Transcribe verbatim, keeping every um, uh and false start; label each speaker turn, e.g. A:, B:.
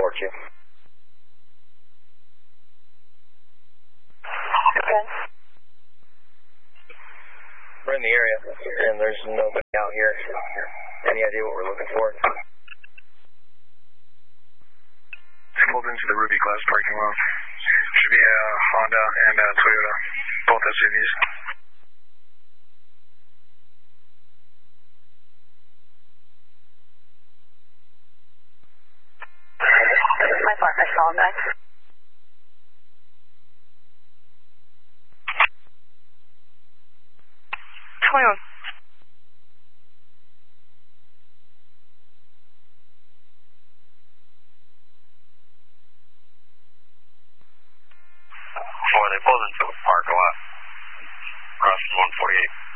A: report you.
B: Okay.
A: We're in the area, and there's nobody out here. Any idea what we're looking for?
C: Pulled into the Ruby Glass parking lot. Should be a Honda and a Toyota, both S U Vs.
B: My fault, I saw him back. What's going on?
C: Boy, they pulled into a park a lot. Across one forty-eight.